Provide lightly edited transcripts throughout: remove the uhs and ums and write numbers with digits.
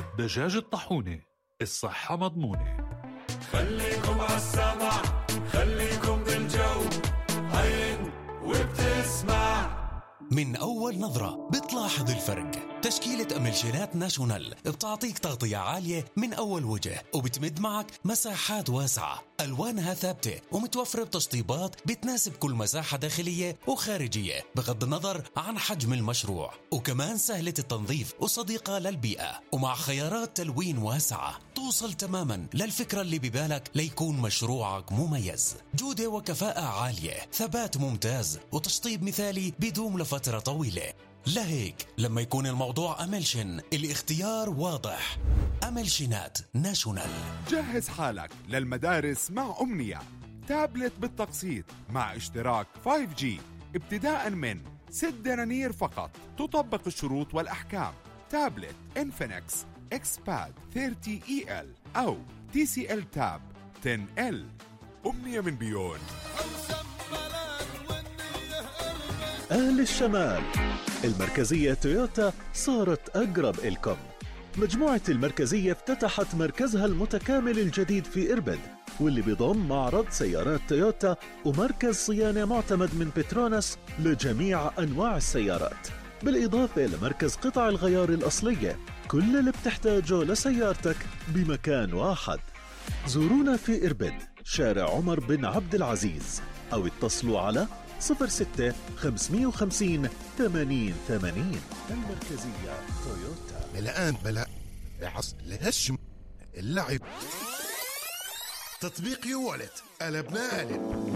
دجاج الطاحونة، الصحة مضمونة. خليكم عالسمع، خليكم بالجو، عين وبتسمع. من أول نظرة بتلاحظ الفرق. تشكيلة أملشينات ناشونال بتعطيك تغطية عالية من أول وجه، وبتمد معك مساحات واسعة، ألوانها ثابتة ومتوفرة بتشطيبات بتناسب كل مساحة داخلية وخارجية بغض النظر عن حجم المشروع، وكمان سهلة التنظيف وصديقة للبيئة، ومع خيارات تلوين واسعة توصل تماما للفكرة اللي ببالك ليكون مشروعك مميز. جودة وكفاءة عالية، ثبات ممتاز، وتشطيب مثالي بيدوم لفترة طويلة. لهيك لما يكون الموضوع أملشن الاختيار واضح. أملشينات ناشونال. جهز حالك للمدارس مع أمنية، تابلت بالتقسيط مع اشتراك 5G ابتداء من 6 دنانير فقط. تطبق الشروط والأحكام. تابلت إنفينكس إكسباد 30EL أو TCL تاب 10L. أمنية من بيون. أهل الشمال، المركزية تويوتا صارت أقرب إلكم. مجموعة المركزية افتتحت مركزها المتكامل الجديد في إربد، واللي بيضم معرض سيارات تويوتا ومركز صيانة معتمد من بتروناس لجميع أنواع السيارات، بالإضافة لمركز قطع الغيار الأصلية. كل اللي بتحتاجه لسيارتك بمكان واحد. زورونا في إربد، شارع عمر بن عبد العزيز، أو اتصلوا على 06 550 80 80. المركزية تويوتا. الآن بلا عص لهش اللعب. تطبيق يوالت قلبنا قلب.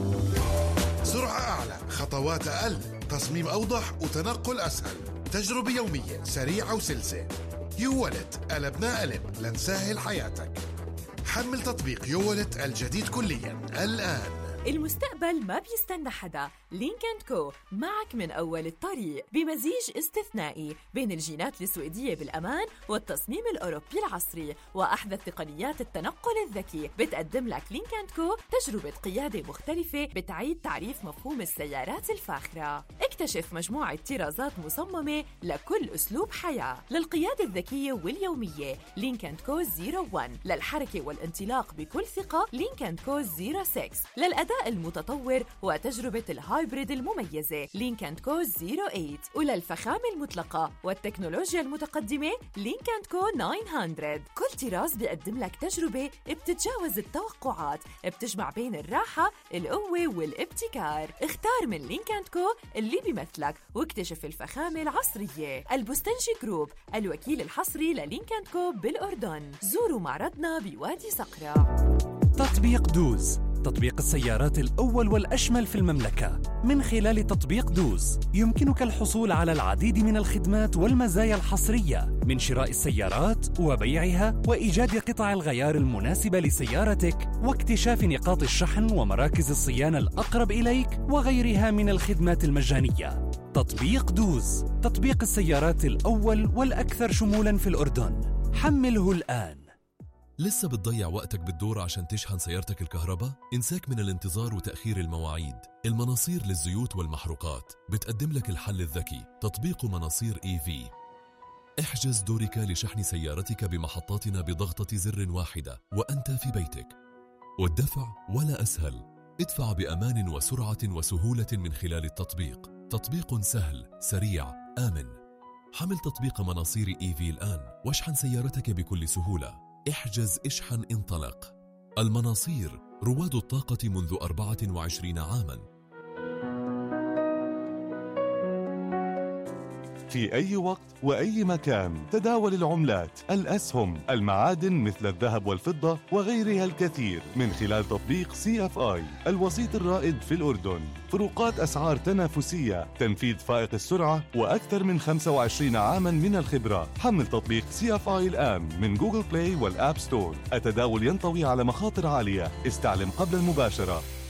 سرعة أعلى، خطوات أقل، تصميم أوضح وتنقل أسهل، تجربة يومية سريعة وسلسة. يوالت قلبنا قلب لنسهل حياتك. حمل تطبيق يوالت الجديد كليا الآن. المستقبل ما بيستنى حدا. لينك اند كو معك من أول الطريق بمزيج استثنائي بين الجينات السويدية بالأمان والتصميم الأوروبي العصري وأحدث تقنيات التنقل الذكي. بتقدم لك لينك اند كو تجربة قيادة مختلفة بتعيد تعريف مفهوم السيارات الفاخرة. اكتشف مجموعة طرازات مصممة لكل أسلوب حياة. للقيادة الذكية واليومية لينك اند كو 01، للحركة والانطلاق بكل ثقة لينك اند كو 06، للأداء المتطور وتجربة الهايبريد المميزة لينك اند كو 08، وللفخامة المطلقة والتكنولوجيا المتقدمة لينك اند كو 900. كل طراز بيقدم لك تجربة بتتجاوز التوقعات، بتجمع بين الراحة، القوة والابتكار. اختار من لينك اند كو اللي بيمثلك واكتشف الفخامة العصرية. البستنجي جروب، الوكيل الحصري للينك اند كو بالأردن. زوروا معرضنا بوادي صقرة. تطبيق دوز، تطبيق السيارات الأول والأشمل في المملكة. من خلال تطبيق دوز يمكنك الحصول على العديد من الخدمات والمزايا الحصرية، من شراء السيارات وبيعها وإيجاد قطع الغيار المناسبة لسيارتك واكتشاف نقاط الشحن ومراكز الصيانة الأقرب إليك وغيرها من الخدمات المجانية. تطبيق دوز، تطبيق السيارات الأول والأكثر شمولاً في الأردن. حمله الآن. لسه بتضيع وقتك بالدور عشان تشحن سيارتك الكهرباء؟ انساك من الانتظار وتأخير المواعيد. المناصير للزيوت والمحروقات بتقدم لك الحل الذكي، تطبيق مناصير EV. احجز دورك لشحن سيارتك بمحطاتنا بضغطة زر واحدة وأنت في بيتك، والدفع ولا أسهل. ادفع بأمان وسرعة وسهولة من خلال التطبيق. تطبيق سهل، سريع، آمن. حمل تطبيق مناصير EV الآن واشحن سيارتك بكل سهولة. احجز، اشحن، انطلق. المناصير، رواد الطاقة منذ 24 عاماً. في أي وقت وأي مكان تداول العملات، الأسهم، المعادن مثل الذهب والفضة وغيرها الكثير من خلال تطبيق CFI، الوسيط الرائد في الأردن. فروقات أسعار تنافسية، تنفيذ فائق السرعة، وأكثر من 25 عاماً من الخبرة. حمل تطبيق CFI الآن من جوجل بلاي والآب ستور. التداول ينطوي على مخاطر عالية، استعلم قبل المباشرة.